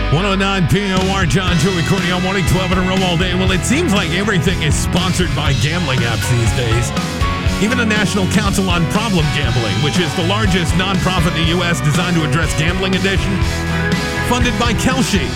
109 POR, John Joey Cornell morning, 12 in a row all day. Well, it seems like everything is sponsored by gambling apps these days. Even the National Council on Problem Gambling, which is the largest nonprofit in the U.S. designed to address gambling addiction, funded by Kalshi,